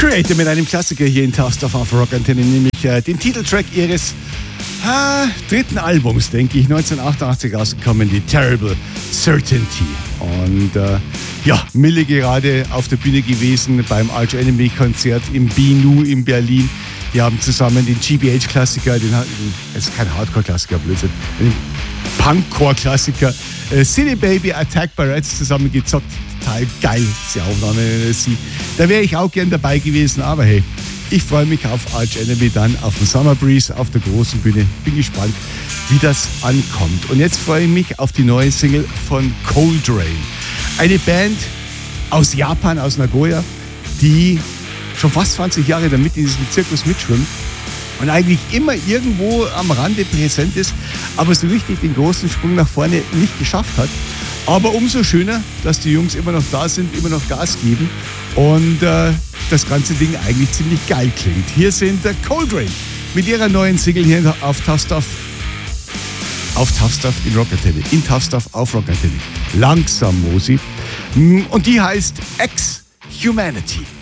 Creator mit einem Klassiker hier in Tough Stuff auf Rock Antenne, nämlich den Titeltrack ihres dritten Albums, denke ich, 1988 rausgekommen, die Terrible Certainty. Und Mille gerade auf der Bühne gewesen beim Arch Enemy Konzert im BNU in Berlin. Die haben zusammen den GBH-Klassiker, es ist kein Hardcore-Klassiker, Blödsinn, den Punkcore-Klassiker City Baby Attack by Rats zusammengezockt. Total geil, diese Aufnahme. Da wäre ich auch gern dabei gewesen, aber hey, ich freue mich auf Arch Enemy dann auf dem Summer Breeze auf der großen Bühne. Bin gespannt, wie das ankommt. Und jetzt freue ich mich auf die neue Single von Coldrain. Eine Band aus Japan, aus Nagoya, die schon fast 20 Jahre damit in diesem Zirkus mitschwimmt und eigentlich immer irgendwo am Rande präsent ist, aber so richtig den großen Sprung nach vorne nicht geschafft hat. Aber umso schöner, dass die Jungs immer noch da sind, immer noch Gas geben und das ganze Ding eigentlich ziemlich geil klingt. Hier sind Coldrain mit ihrer neuen Single hier auf Tough Stuff. Auf Tough Stuff in Rock Antenne. In Tough Stuff auf Rock Antenne. Langsam, Mosi. Und die heißt Ex-Humanity.